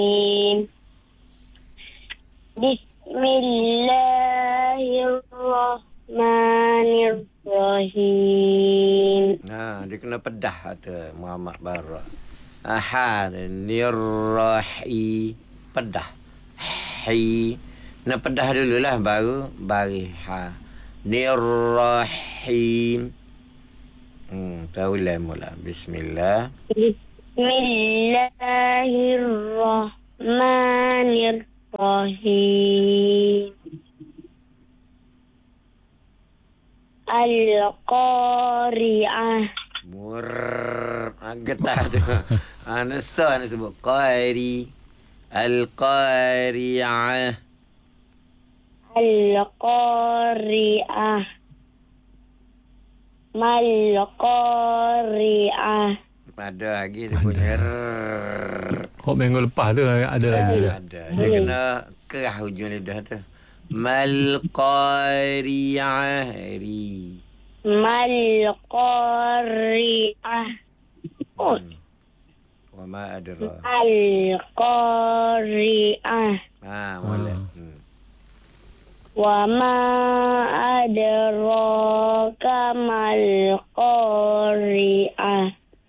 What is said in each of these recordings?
Bismillahirrahmanirrahim. Dia kena pedah tu Muhammad Bara. Ha nirrahi pedah. Hi. Nak pedah dululah baru bari ha. Nirrahim. Tahu lah mula. Bismillah. Bismillahirrahmanirrahim. Al-Qari'ah. Getah tu. Nasa nak sebut Qari. Al-Qari'ah. Al-Qari'ah. Mal-Qari'ah. Ada lagi dia punya. Minggu lepas tu ada lagi dah. Ada. Dia kena kerah hujung lidah tu. Mal-Qari'ah. Mal-Qari'ah. Wa ma adra. Al-Qari'ah. Boleh. Wa ma adraka mal-Qari'ah.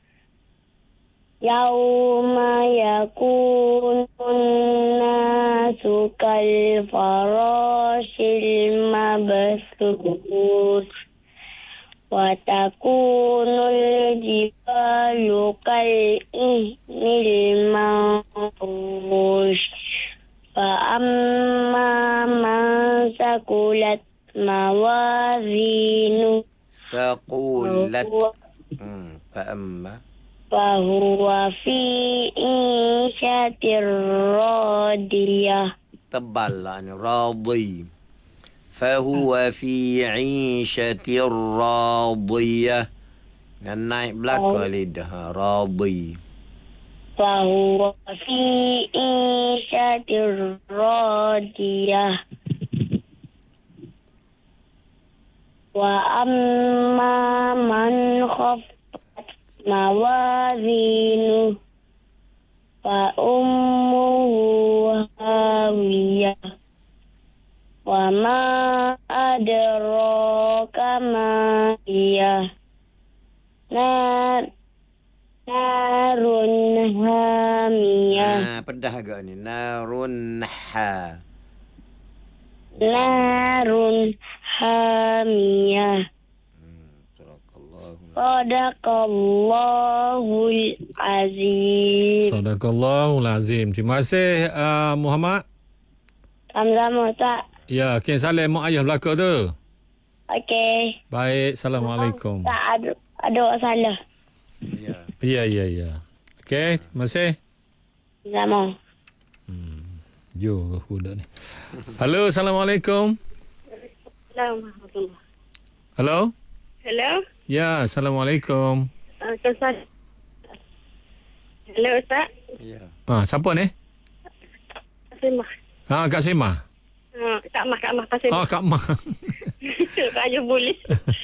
Yauma yakunun nasu kal farashil mabthus. Wa takunul jibalu kal ihnil manfush. Fa amma man sakulat mawazinu. Saqulat. Fa amma. Fahuwa fi isyatir radiyah. Tebal lah ni. Radhi. Fahuwa fi isyatir radiyah. Dan naik belakang lidah. Radhi. Fahuwa fi isyatir radiyah. Wa amma man khafat mawazinu. Fa ummuhu hawiyah. Wa ma adraka ma hiya. Narun hamiyah. Pedah agak ni. Narun ha. Narun hamiyah. Sadaqallahul azim. Sadaqallahul azim. Terima kasih Muhammad. Sama-sama, Ustaz. Ya, Ken Saleh mak ayah belaka tu. Okey. Baik, Assalamualaikum. Tak ada salah. Ya. Okey, terima kasih. Sama. Jo budak ni. Halo, Assalamualaikum. Assalamualaikum. Halo? Hello. Ya, Assalamualaikum. Ustaz. Hello, Ustaz. Ya. Siapa ni? Kasimah. Kak Sema. Kak Mah Kasimah. Kak Mah. Raja Polis.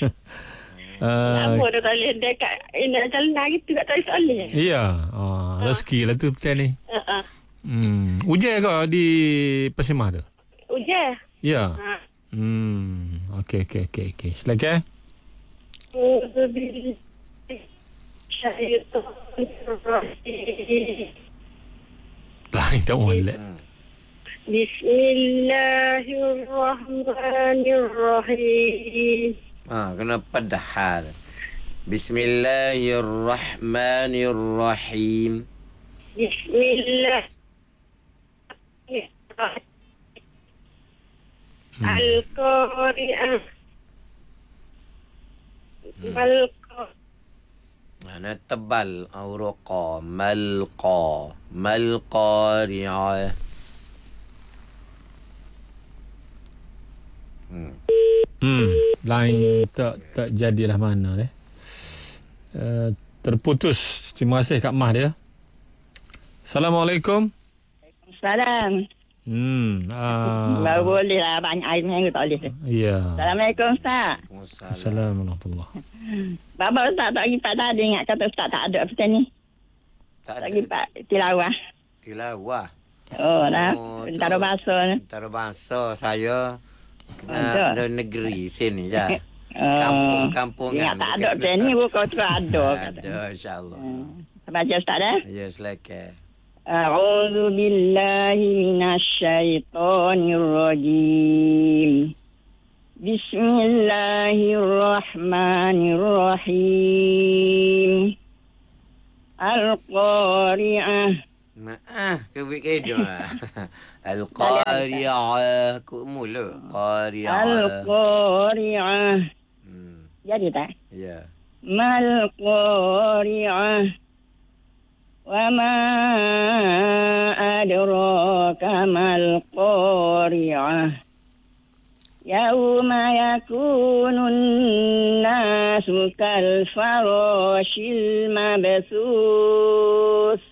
Lama dah tak boleh dekat. Nak jalan lagi tu tak tahu soalan. Ya. Rezeki lah tu betul ni. Hujan ke di Persemah tu? Hujan. Ya. Okey. Silakan. Lain tak boleh. Bismillahirrahmanirrahim. Kena pedah. Bismillahirrahmanirrahim. Bismillahirrahmanirrahim. Al-Qari'ah. Mana tebal auruqa malqari'ah. Lain tak jadilah mana deh. Terputus. Terima kasih Kak Mah dia. Assalamualaikum. Salam. Baru boleh lah banyak air minggu tak boleh. Ya. Assalamualaikum Ustaz. Assalamualaikum. Bapa Ustaz tak pergi tadi ingat kata Ustaz tak ada apa ni. Tak pergi Pak tilawah. Tilawah. Dah. Tentara bahasa ni. Tentara bangsa saya Ada. kena negeri sini je. Oh. Kampung-kampungan. Ingat tak ada macam ni, bukan tu ada. Ada, insyaAllah. Baca Ustaz dah. Ya, silakan. A'udzu billahi minasyaitonir rajim. Bismillahirrahmanirrahim. Al-Qari'ah. Kebik kedo. Al-Qari'ah. Ku mula. Qari'ah. Al-Qari'ah. Jadi tak? Ya. Mal Qari'ah. Wa ma adraka mal Qari'ah. Yauma yakunun nasu kal farashil mabthus.